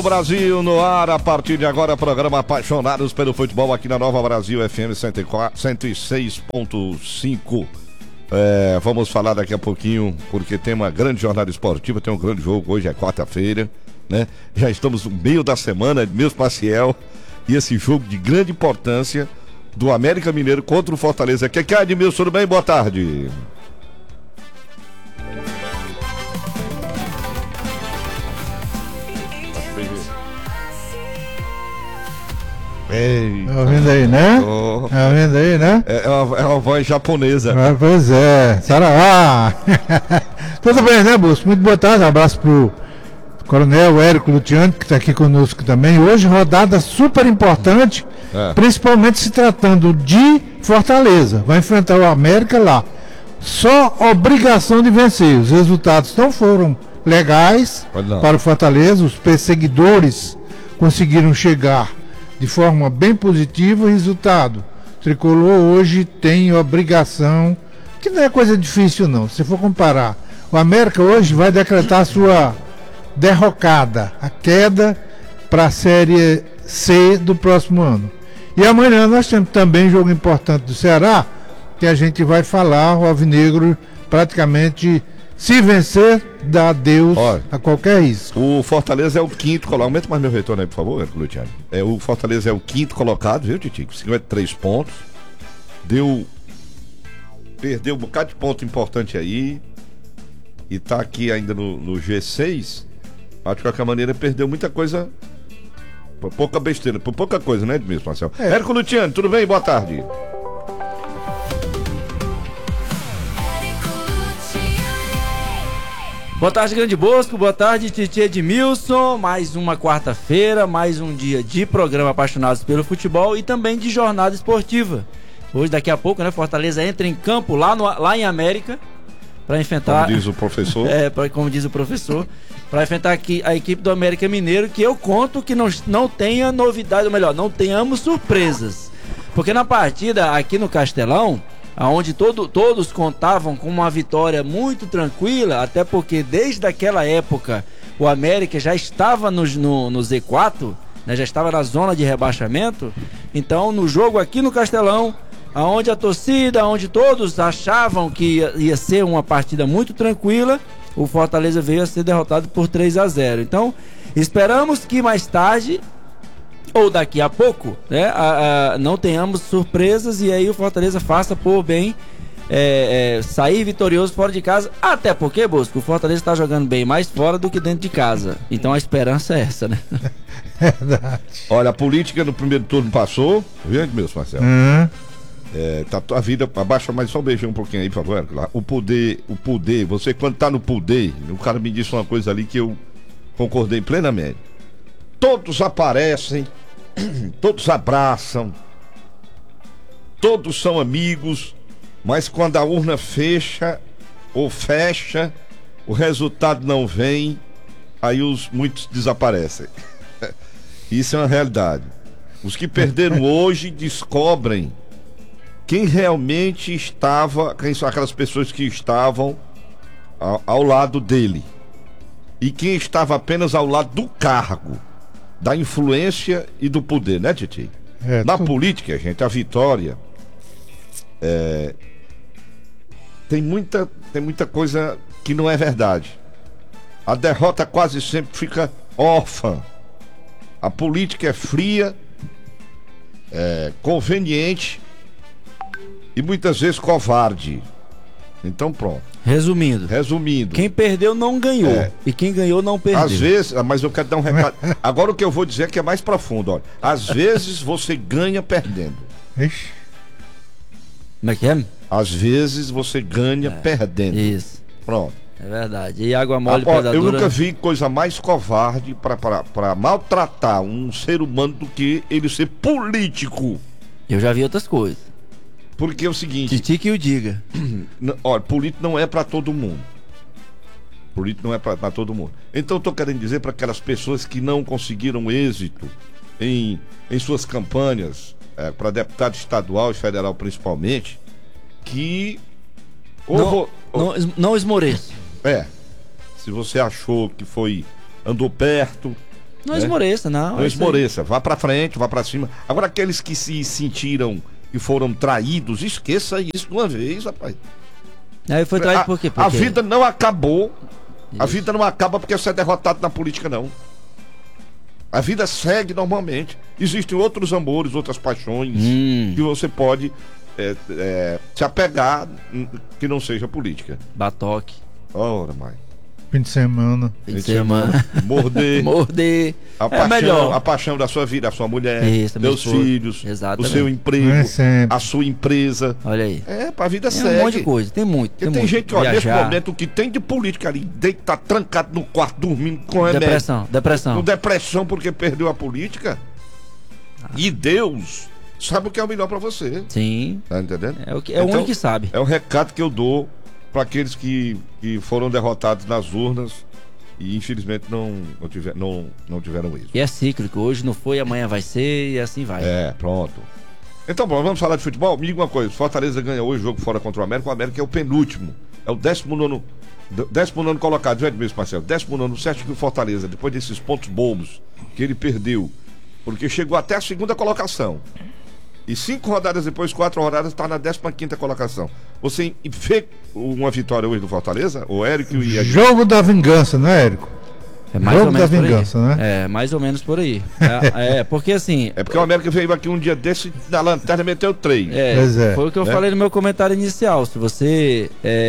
Brasil no ar, a partir de agora, programa Apaixonados pelo Futebol aqui na Nova Brasil FM 106.5. Vamos falar daqui a pouquinho, porque tem uma grande jornada esportiva, tem um grande jogo, hoje é quarta-feira, né? Já estamos no meio da semana, Edmilson Maciel, e esse jogo de grande importância do América Mineiro contra o Fortaleza. Que é Edmilson, tudo bem? Boa tarde. Tá ouvindo aí, né? Tá ouvindo aí, né? É uma voz japonesa. Pois é, saravá! Tudo bem, né, Busco? Muito boa tarde, um abraço pro Coronel Érico Luciano, que está aqui conosco também. Hoje, rodada super importante, principalmente se tratando de Fortaleza. Vai enfrentar o América lá. Só obrigação de vencer. Os resultados não foram legais para o Fortaleza. Os perseguidores conseguiram chegar de forma bem positiva. O resultado: o Tricolor hoje tem obrigação, que não é coisa difícil não. Se for comparar, o América hoje vai decretar sua derrocada, a queda para a Série C do próximo ano. E amanhã nós temos também jogo importante do Ceará, que a gente vai falar. O Alvinegro praticamente, se vencer, dá adeus a qualquer risco. O Fortaleza é o quinto colocado. Aumenta mais meu retorno aí, por favor, Luciano. O Fortaleza é o quinto colocado, viu, Titico? 53 pontos. Perdeu um bocado de ponto importante aí. E tá aqui ainda no G6. Mas de qualquer maneira perdeu muita coisa. Por pouca besteira, por pouca coisa, né, Edmilson Marcelo? Érico Luciano, tudo bem? Boa tarde. Boa tarde, Grande Bosco, boa tarde, Titi Edmilson. Mais uma quarta-feira, mais um dia de programa Apaixonados pelo Futebol e também de jornada esportiva. Hoje, daqui a pouco, né, Fortaleza entra em campo lá em América para enfrentar... Como diz o professor. Como diz o professor, para enfrentar aqui a equipe do América Mineiro, que eu conto que não tenha novidade, ou melhor, não tenhamos surpresas. Porque na partida aqui no Castelão, onde todos contavam com uma vitória muito tranquila, até porque desde aquela época o América já estava no Z4, né, já estava na zona de rebaixamento. Então, no jogo aqui no Castelão, onde a torcida, onde todos achavam que ia ser uma partida muito tranquila, o Fortaleza veio a ser derrotado por 3-0. Então, esperamos que mais tarde, ou daqui a pouco, né, não tenhamos surpresas e aí o Fortaleza faça por bem sair vitorioso fora de casa. Até porque, Bosco, o Fortaleza está jogando bem mais fora do que dentro de casa. Então a esperança é essa, né? Verdade. Olha, a política no primeiro turno passou, viu, Edmilson Marcelo? Tá a vida, abaixa mais só um beijinho um pouquinho aí, por favor. O poder, você quando tá no poder, o cara me disse uma coisa ali que eu concordei plenamente. Todos aparecem, todos abraçam, todos são amigos, mas quando a urna fecha, o resultado não vem, aí muitos desaparecem. Isso é uma realidade. Os que perderam hoje descobrem quem realmente quem são aquelas pessoas que estavam ao lado dele e quem estava apenas ao lado do cargo, da influência e do poder, né, Titi? Na política, gente, a vitória tem muita coisa que não é verdade. A derrota quase sempre fica órfã. A política é fria, conveniente e muitas vezes covarde. Então pronto. Resumindo, quem perdeu não ganhou e quem ganhou não perdeu. Às vezes, mas eu quero dar um recado. Agora o que eu vou dizer é que é mais profundo, olha. Às vezes você ganha perdendo. Ixi. Como é que é? Às vezes você ganha perdendo. Isso. Pronto. É verdade. E água mole predadora... Eu nunca vi coisa mais covarde para maltratar um ser humano do que ele ser político. Eu já vi outras coisas. Porque é o seguinte... Titi que o diga. Olha, político não é para todo mundo. Político não é para todo mundo. Então eu tô querendo dizer para aquelas pessoas que não conseguiram êxito em suas campanhas, para deputado estadual e federal principalmente, que... Não esmoreça. Se você achou que andou perto, Não esmoreça, não. Não esmoreça, vá pra frente, vá pra cima. Agora, aqueles que se sentiram e foram traídos, esqueça isso de uma vez, rapaz. Aí foi traído por quê? A vida não acabou. Isso. A vida não acaba porque você é derrotado na política, não. A vida segue normalmente. Existem outros amores, outras paixões que você pode se apegar que não seja política. Batoque. Ora, mãe. Fim de semana. Fim de semana. Morder. Morder. A paixão da sua vida, a sua mulher, Isso, seus filhos, exatamente. o seu emprego, a sua empresa. Olha aí. Pra vida tem segue. Um monte de coisa, tem muito. Tem gente, olha, nesse momento, o que tem de política ali, tá trancado no quarto, dormindo com remédio. Depressão. Com depressão porque perdeu a política. E Deus sabe o que é o melhor pra você. Sim. Tá entendendo? É o único que sabe. É o recado que eu dou para aqueles que foram derrotados nas urnas e infelizmente não tiveram isso. E é cíclico, hoje não foi, amanhã vai ser e assim vai. Pronto. Então, bom, vamos falar de futebol? Me diga uma coisa, Fortaleza ganha hoje o jogo fora contra o América é o penúltimo, é o 19º colocado, viu, Edmilson Marcelo? 19º, certo que o Fortaleza, depois desses pontos bobos que ele perdeu, porque chegou até a segunda colocação. E 5 rodadas depois, 4 rodadas, está na 15ª colocação. Você vê uma vitória hoje do Fortaleza? O Érico e a... Jogo da vingança, não é, Érico? É mais Jogo ou menos da vingança, por aí. né? É, mais ou menos por aí. Porque assim... É porque o América veio aqui um dia desse, na lanterna meteu 3. Foi o que eu falei no meu comentário inicial. Se você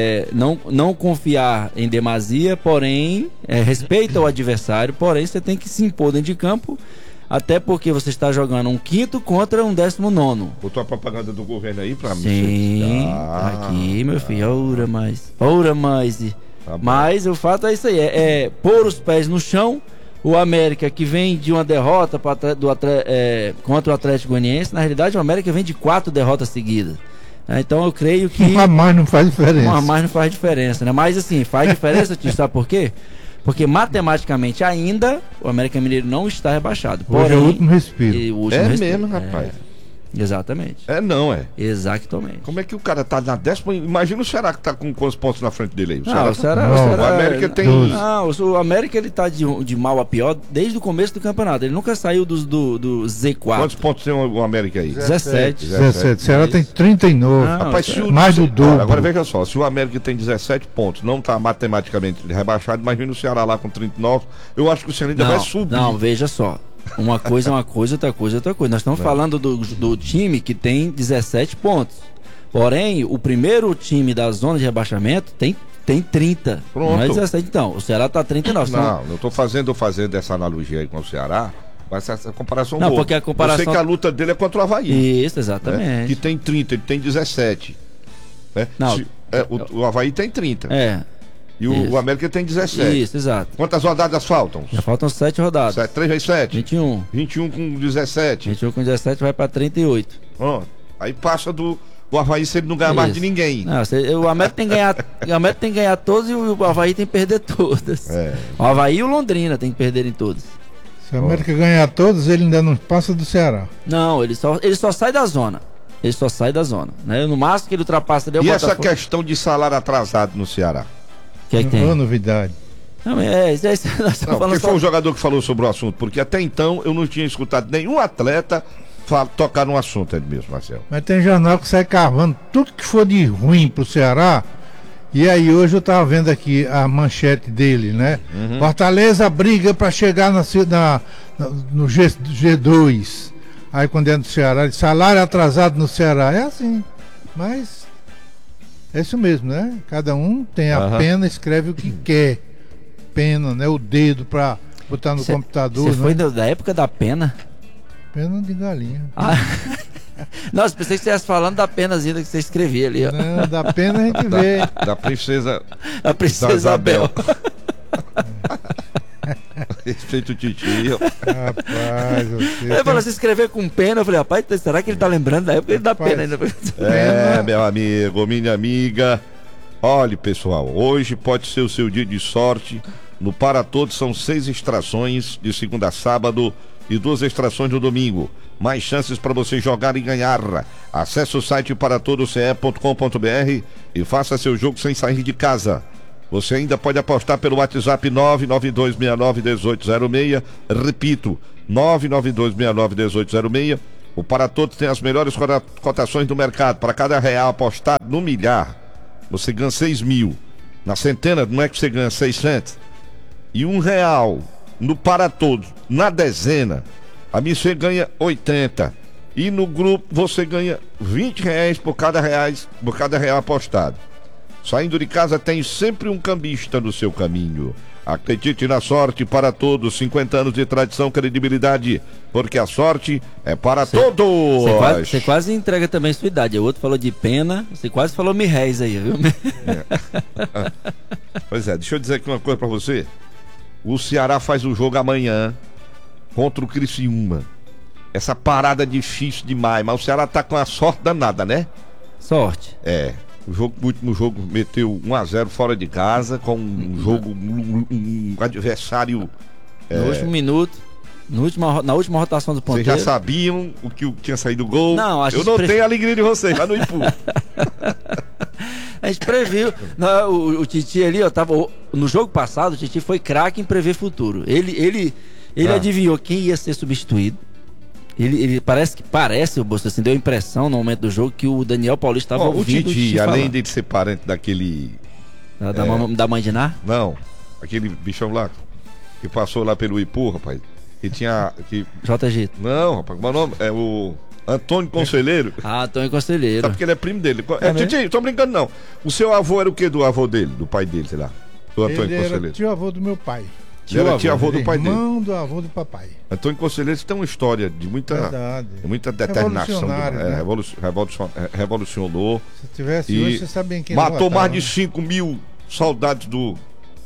não confiar em demasia, porém, respeita o adversário, porém você tem que se impor dentro de campo. Até porque você está jogando um 5º contra um 19º. Botou a propaganda do governo aí pra mim. Sim, aqui, meu filho, ora mais. Tá, mas o fato é isso aí, pôr os pés no chão. O América, que vem de uma derrota contra o Atlético Goianiense, na realidade o América vem de 4 derrotas seguidas. Então eu creio que... Uma mais não faz diferença. Né? Mas assim, faz diferença, tio, sabe por quê? Porque matematicamente ainda o América Mineiro não está rebaixado. Hoje é o último respiro. Mesmo, rapaz. Exatamente. Exatamente. Como é que o cara tá na 10ª? Imagina o Ceará que tá com quantos pontos na frente dele aí? O América tem... o América ele tá de mal a pior desde o começo do campeonato. Ele nunca saiu do Z4. Quantos pontos tem o América aí? 17. O Ceará tem 39. Rapaz, mais do dobro. Agora veja só, se o América tem 17 pontos, não tá matematicamente rebaixado, imagina o Ceará lá com 39. Eu acho que o Ceará ainda vai subir. Não, veja só. Uma coisa é uma coisa, outra coisa é outra coisa. Nós estamos falando do time que tem 17 pontos. Porém, o primeiro time da zona de rebaixamento tem 30. Pronto. Não é 17, então. O Ceará está 39. Não, eu estou fazendo essa analogia aí com o Ceará, mas essa comparação boa. Porque a comparação... Eu sei que a luta dele é contra o Avaí. Isso, exatamente. Né? Que tem 30, ele tem 17. Né? Não, o Avaí tem 30. E o América tem 17. Isso, exato. Quantas rodadas faltam? Já faltam 7 rodadas. 3 vezes 7? 21. 21 com 17. 21 com 17 vai para 38. Pronto. Aí passa do Avaí se ele não ganhar mais de ninguém. Não, o América tem que ganhar, tem que ganhar todos e o Avaí tem que perder todas. O Avaí e o Londrina tem que perder em todas. Se o América ganhar todos, ele ainda não passa do Ceará. Não, ele só sai da zona. Ele só sai da zona. Né? No máximo que ele ultrapassa... E essa questão de salário atrasado no Ceará? Que tem? Não é novidade. Quem foi o jogador que falou sobre o assunto? Porque até então eu não tinha escutado nenhum atleta tocar no assunto, Edmilson Marcelo. Mas tem jornal que sai carvando tudo que for de ruim pro Ceará. E aí hoje eu tava vendo aqui a manchete dele, né? Fortaleza briga para chegar no G2. Aí quando é no Ceará, salário atrasado no Ceará. É assim, mas... É isso mesmo, né? Cada um tem a pena, escreve o que quer. Pena, né? O dedo pra botar no computador. Você foi da época da pena? Pena de galinha. Nossa, pensei que você estivesse falando da penazinha que você escrevia ali. Ó. Não, da pena a gente vê. Da princesa. A princesa Isabel. Respeito o titio. Rapaz, ele falou assim, escrever com pena. Eu falei, rapaz, será que ele tá lembrando da época da pena ainda? Meu amigo, minha amiga. Olha, pessoal, hoje pode ser o seu dia de sorte. No Para Todos são 6 extrações de segunda a sábado e 2 extrações no domingo. Mais chances para você jogar e ganhar. Acesse o site paratodose.com.br e faça seu jogo sem sair de casa. Você ainda pode apostar pelo WhatsApp 992691806. Repito, 992691806. O Para Todos tem as melhores cotações do mercado. Para cada real apostado no milhar, você ganha 6 mil. Na centena, não é que você ganha 600? E R$1 no Para Todos, na dezena, a mim você ganha 80. E no grupo você ganha R$20 por cada real apostado. Saindo de casa tem sempre um cambista no seu caminho. Acredite na sorte. Para Todos, 50 anos de tradição, credibilidade, porque a sorte é para todos. Você quase entrega também sua idade. O outro falou de pena, você quase falou mirréis aí, viu? Pois é, deixa eu dizer aqui uma coisa pra você. O Ceará faz o jogo amanhã contra o Criciúma. Essa parada é difícil demais, mas o Ceará tá com a sorte danada, né? Sorte. É. O último jogo meteu 1-0 fora de casa, com um adversário. No último minuto, na última rotação do ponteiro. Vocês já sabiam o que tinha saído o gol? Não, acho eu notei a alegria de vocês lá no Ipu. A gente previu. Não, o Titi ali, ó, tava. No jogo passado, o Titi foi craque em prever futuro. Ele adivinhou quem ia ser substituído. Ele parece, o Bolso, assim, deu a impressão no momento do jogo que o Daniel Paulista estava ouvindo o Titi, além de ser parente daquele... Da mãe de Ná? Não, aquele bichão lá, que passou lá pelo Ipu, rapaz, que tinha... JG. Não, rapaz, meu nome é o Antônio Conselheiro. Antônio Conselheiro. Sabe porque ele é primo dele. Titi, tô brincando não. O seu avô era o quê do avô dele, do pai dele, sei lá? Do Antônio Conselheiro. Ele era tio-avô do meu pai. Tio-avô do pai dele. Irmão do avô do papai. Antônio Conselheiro tem uma história de muita determinação. Né? Revolucionou. Se tivesse hoje, você sabe bem quem matou mais de 5 mil soldados do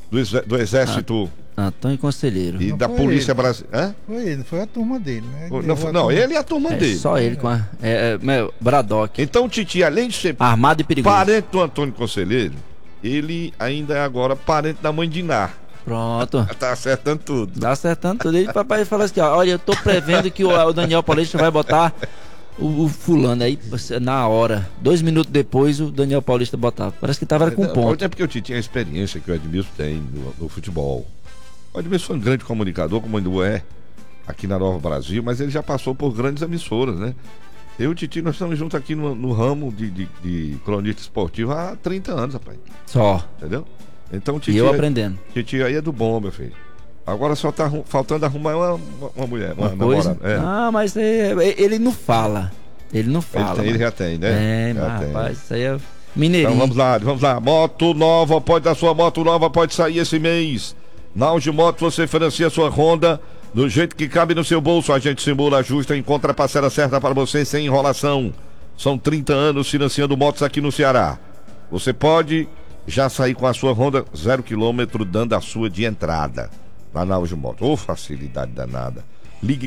exército. Antônio Conselheiro. E da polícia brasileira. Foi ele, foi a turma dele, né? Não, ele e a turma dele. Só ele com a. Braddock. Então o Titi, além de ser armado e perigoso, parente do Antônio Conselheiro, ele ainda é agora parente da mãe de Ná. Pronto. Tá acertando tudo. Tá acertando tudo. E o papai falou assim: ó, olha, eu tô prevendo que o Daniel Paulista vai botar o fulano aí na hora. 2 minutos depois o Daniel Paulista botava. Parece que tava com ponto. É porque o Titi tinha a experiência que o Edmilson tem no futebol. O Edmilson foi um grande comunicador, como ainda é aqui na Nova Brasil, mas ele já passou por grandes emissoras, né? Eu e o Titi, nós estamos juntos aqui no ramo de cronista esportivo há 30 anos, rapaz. Só. Entendeu? Então o Titi. E eu aprendendo. Titi aí é do bom, meu filho. Agora só tá faltando arrumar uma mulher, uma coisa? namorada. Ah, mas ele não fala. Ele não fala. Ele já tem, né? Rapaz, isso aí é mineirinho. Então vamos lá. Moto nova, da sua moto nova pode sair esse mês. Na Auge Moto você financia sua Honda do jeito que cabe no seu bolso. A gente simula, ajusta, encontra a parcela certa para você sem enrolação. São 30 anos financiando motos aqui no Ceará. Você pode já sair com a sua Honda 0 km dando a sua de entrada lá na Auge Moto. Facilidade danada. Ligue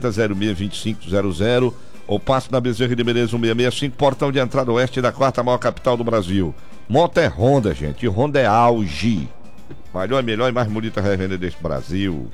4006-2500 ou passe na Bezerra de Menezes 1665, portão de entrada oeste da 4ª maior capital do Brasil. Moto é Honda, gente. Honda é Auge. Maior, melhor e mais bonita revenda deste Brasil.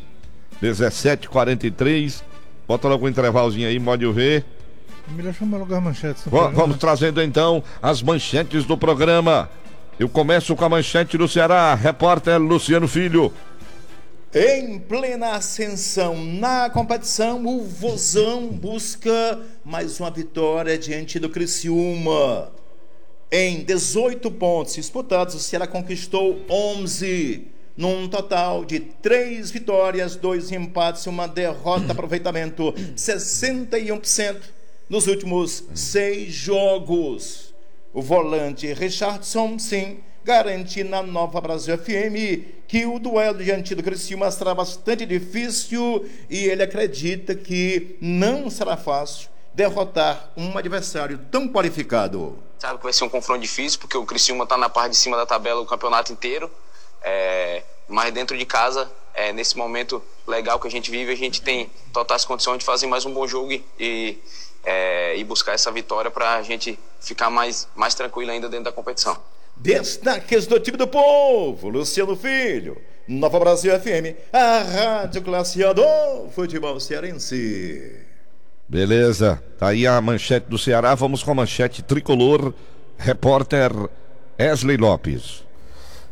17h43. Bota logo um intervalozinho aí, pode ver. Melhor chamar logo as manchetes. Vamos trazendo então as manchetes do programa. Eu começo com a manchete do Ceará. Repórter Luciano Filho. Em plena ascensão na competição, o Vozão busca mais uma vitória diante do Criciúma. Em 18 pontos disputados, o Ceará conquistou 11, num total de 3 vitórias, 2 empates e uma derrota. Aproveitamento 61% nos últimos 6 jogos. O volante Richardson, sim, garante na Nova Brasil FM que o duelo diante do Criciúma será bastante difícil e ele acredita que não será fácil derrotar um adversário tão qualificado. Sabe que vai ser um confronto difícil, porque o Criciúma está na parte de cima da tabela o campeonato inteiro, mas dentro de casa, nesse momento legal que a gente vive, a gente tem totais condições de fazer mais um bom jogo e buscar essa vitória para a gente ficar mais tranquilo ainda dentro da competição. Destaques do time do povo, Luciano Filho, Nova Brasil FM, a rádio classeador futebol cearense. Beleza, tá aí a manchete do Ceará, vamos com a manchete tricolor, repórter Wesley Lopes.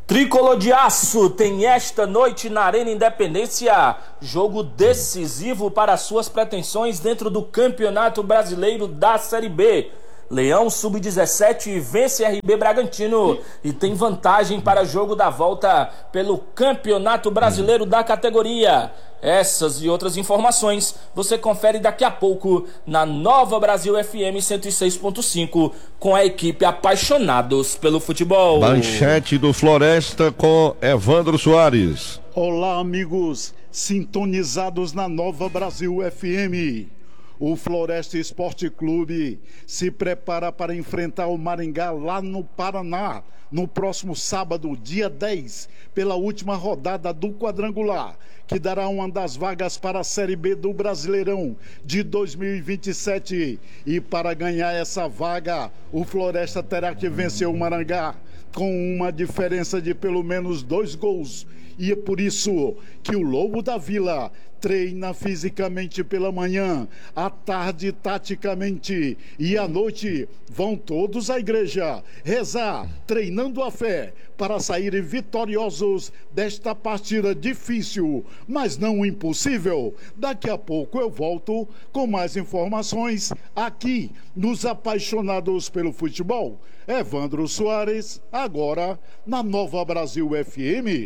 Tricolor de Aço tem esta noite na Arena Independência jogo decisivo para suas pretensões dentro do Campeonato Brasileiro da Série B. Leão Sub-17 vence RB Bragantino e tem vantagem para jogo da volta pelo Campeonato Brasileiro da categoria. Essas e outras informações você confere daqui a pouco na Nova Brasil FM 106.5 com a equipe Apaixonados pelo Futebol. Manchete do Floresta com Evandro Soares. Olá, amigos sintonizados na Nova Brasil FM. O Floresta Esporte Clube se prepara para enfrentar o Maringá lá no Paraná, no próximo sábado, dia 10, pela última rodada do quadrangular, que dará uma das vagas para a Série B do Brasileirão de 2027. E para ganhar essa vaga, o Floresta terá que vencer o Maringá com uma diferença de pelo menos 2 gols. E é por isso que o Lobo da Vila treina fisicamente pela manhã, à tarde taticamente e à noite vão todos à igreja rezar, treinando a fé para saírem vitoriosos desta partida difícil, mas não impossível. Daqui a pouco eu volto com mais informações aqui nos Apaixonados pelo Futebol. Evandro Soares, agora na Nova Brasil FM.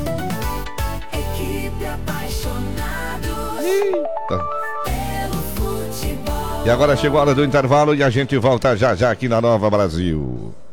Equipe Apaixonados pelo Futebol. E agora chegou a hora do intervalo e a gente volta já já aqui na Nova Brasil.